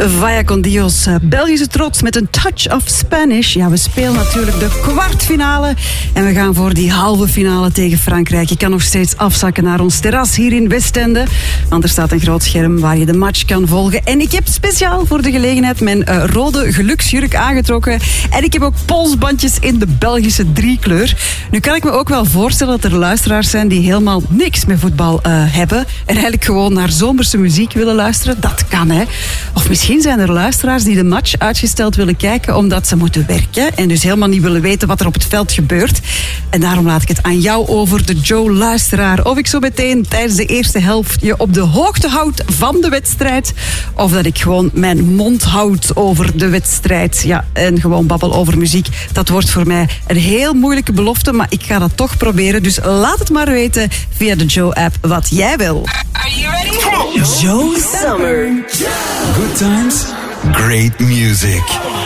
Vaya con Dios, Belgische trots met een touch of Spanish. Ja, we spelen natuurlijk de kwartfinale en we gaan voor die halve finale tegen Frankrijk. Je kan nog steeds afzakken naar ons terras hier in Westende, want er staat een groot scherm waar je de match kan volgen. En ik heb speciaal voor de gelegenheid mijn rode geluksjurk aangetrokken en ik heb ook polsbandjes in de Belgische driekleur. Nu kan ik me ook wel voorstellen dat er luisteraars zijn die helemaal niks met voetbal hebben en eigenlijk gewoon naar zomerse muziek willen luisteren. Dat kan, hè. Of misschien zijn er luisteraars die de match uitgesteld willen kijken omdat ze moeten werken en dus helemaal niet willen weten wat er op het veld gebeurt. En daarom laat ik het aan jou over, de Joe-luisteraar. Of ik zo meteen tijdens de eerste helft je op de hoogte houd van de wedstrijd, of dat ik gewoon mijn mond houd over de wedstrijd. Ja, en gewoon babbel over muziek. Dat wordt voor mij een heel moeilijke belofte, maar ik ga dat toch proberen. Dus laat het maar weten via de Joe-app wat jij wil. Are you ready? Joe Summer. Good times, great music.